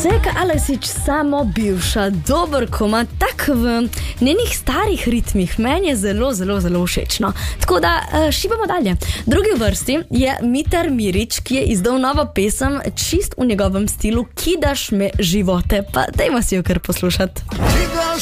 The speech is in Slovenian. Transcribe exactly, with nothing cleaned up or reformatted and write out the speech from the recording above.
Seka Aleksić, samo bivša, dober komad, tak v njenih starih ritmih, meni je zelo, zelo, zelo všečno. Tako da šibamo dalje. Drugi v vrsti je Mitar Mirić, ki je izdal novo pesem čist v njegovem stilu Kidaš me živote, pa dajmo si jo kar poslušati.